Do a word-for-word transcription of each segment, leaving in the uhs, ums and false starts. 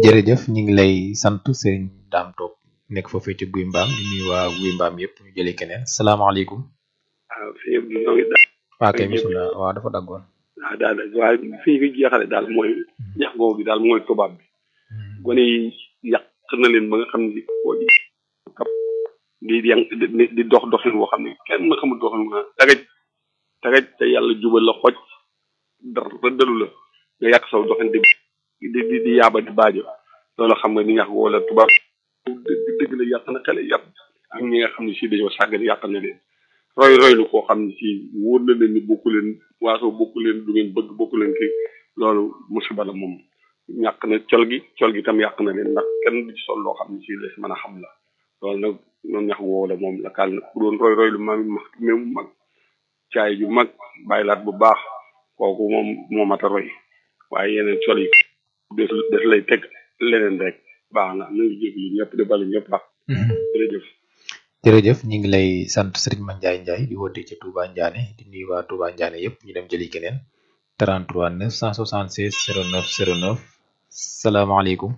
jërëjëf ñu ngi lay sant sëriñ Dame Top nekk foofee ci Guy Mbaam di nuyu waa Guy Mbaam yëpp ñu jëli keneen salaamaaleykum. waaw fii yëpp ñoo ngi daal. waa kay bisimilah waaw dafa daggoon. waaw daal waaye fii fi jeexale daal mooy ñax googu bi daal mooy tubaab bi. gone yi yàq na leen ba nga xam ne koo ji kap di di di dox doxin woo xam ne kenn na xamul doxin woo tagaj tagaj te yàlla jubal la xoj dara dalu la nga yàq saw doxin di di di di yaaba di baajo loolu xam nga ni ñax googu la tubaab dëgg dëgg la yàq na xale yàq ak ñi nga xam ne si dañoo sàggan yàq na leen roy roy lu koo xam ne si wóor na leen ni bokku leen waasoo bokku leen du ngeen bëgg bokku leen kii loolu musiba la moom ñàkk na col gi col gi tam yàq na leen ndax kenn du ci sol loo xam ne si les mën a xam la loolu nag ñoom ñax woow la moom la kaal na ku doon roy roy lu ma ma même mag caay ju mag bàyyilaat bu baax kooku moom moo mat a roy waaye yeneen col yi des des lay teg leneen rek baax na nañu jéglu ñëpp di balu ñëpp baax jërëjëf jërëjëf ñu ngi lay sant Serigne Mandiaye Ndiaye di woote ci Touba Ndiané di nuyu waa Touba Ndiané yëpp ñu dem jëli keneen trente-trois neuf cent soixante-seize zéro neuf zéro neuf salaamaaleykum.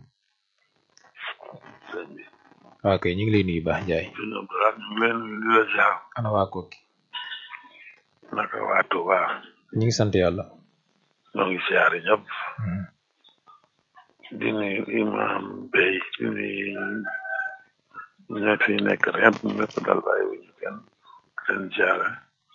waaw kay ñu ngi lay nuyu baax Ndiaye. ñu ngi leen di la ziar. ana waa Koki. naka waa Touba. ñu ngi sant yàlla. ñoo ngi siyaare ñëpp. di nuyu imam Bey di nuyu ña fi nekk rek ñëpp dal bàyyi wu ñu kenn seen siyaare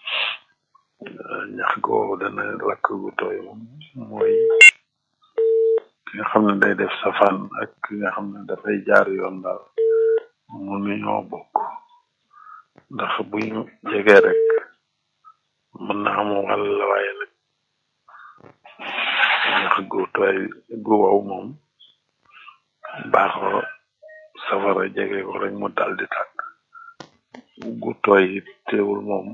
ñax googu dana lakk gu tooy moom mooy ki nga xam ne day def safaan ak ki nga xam ne dafay jaar yoon daal mënu ñoo bokk ndax bu ñu jegee rek mën na am wàll la waaye nag ñax gu tooy gu wow moom baaxoo safara jege ko rek mu dal di tàkk gu tooy teewul moom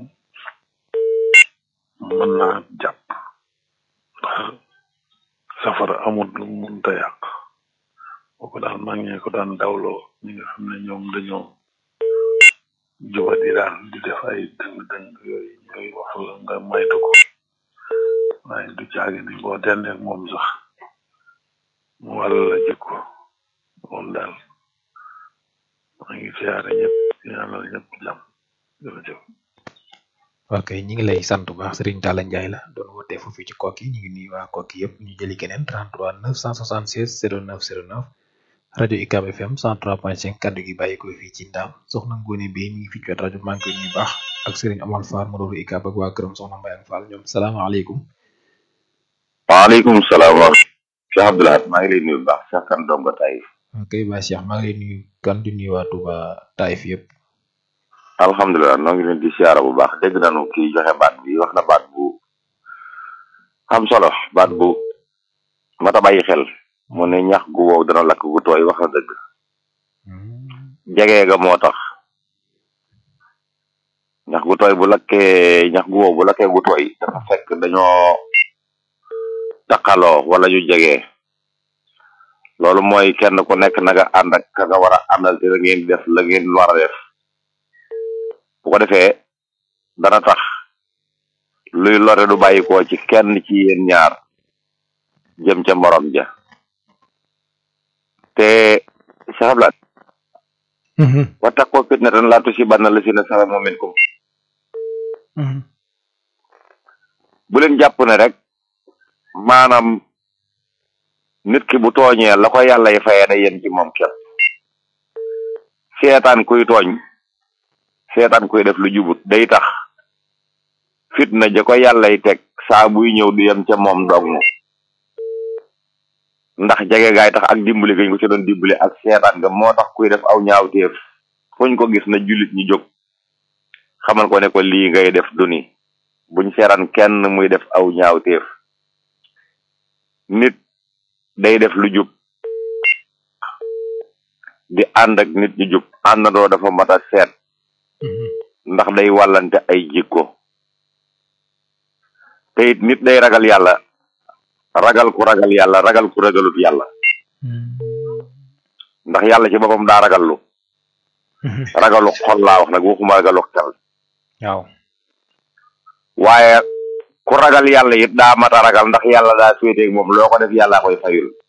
mën naa jàpp ndax safara amul lu mënta yàq boo ko daan mag ñee ko daan dawloo ñi nga xam ne ñoom dañoo juba di daal di def ay dëng dëng yooyu ñooy wax la nga maytu ko waaye du caagi ni boo dendeek moom sax mu wàll la jikko moom daal maa ngi siyaare ñëpp ñaanal ñëpp jàmm jërëjëf. ok ñu ngi lay sant bu baax Serigne Talla Ndiaye la doon wootee foofu ci Koki ñu ngi nuyu waa Koki yëpp ñu jëli keneen trente-trois neuf cent soixante-seize zéro neuf zéro neuf rajo U C A B F M cent trois point cinq kaddu gi bàyyi ko fii ci Ndaam soxna Ngone Bey mi ngi fi jot rajo maa ngi koy nuyu baax ak Serigne Amal Fall mu doon U C A B ak waa këram soxna Mbayang Fall ñoom salaamaaleykum. waaleykum salaam wa Cheikh Abdoulaye maa ngi lay nuyu bu baax Cheikh Kane Dongo Taïf. ok ba Cheikh maa ngi lay nuyu kan di nuyu waa Touba Taïf yëpp. alhamdulilah noo ngi leen di siyaara bu baax dégg nañu kii joxe baat bi wax na baat bu am solo baat bu mata bàyyi xel mu ne ñax gu wow dana lakk gu tooy wax na dëgg jege ga moo tax ñax gu tooy bu lakkee ñax gu wow bu lakkee gu tooy dafa fekk dañoo taqaloo wala ñu jege loolu mooy kenn ku nekk na nga ànd ak ka nga war a àndal te la ngeen def la ngeen war a def bu ko defee dana tax luy lore du bàyyikoo ci kenn ci yéen ñaar jëm ca morom ja te saxablaat wattaqoo fitnatan laa tusiibanna llaziina zalamu minkum bu leen jàpp ne rek maanaam nit ki bu tooñee la ko yàlla yi fayee na yéen ci moom képp seetaan kuy tooñ seetaan kuy def lu jubut day tax fitna ja ko yàlla yi teg saa buy ñëw du yem ca moom dong ndax jege gaay tax ak dimbali gañ ko ci doon dimbali ak seetaan nga moo tax kuy def aw ñaawteef fuñ ko gis na jullit ñi jóg xamal ko ne ko lii ngay def du ni buñ seetaan kenn muy def aw ñaawteef nit day def lu jub di ànd ak nit ñu jub àndandoo dafa mat a seet ndax day wàllante ay jikko te it nit day ragal yàlla ragal ku ragal yàlla ragal ku ragalut yàlla ndax yàlla ci boppam daa ragallu ragalu xol laa wax nag waxuma ragalu xel waaw waaye ku ragal yàlla it daa mat a ragal ndax yàlla daa féeteeg moom loo ko def yàllaa koy fayul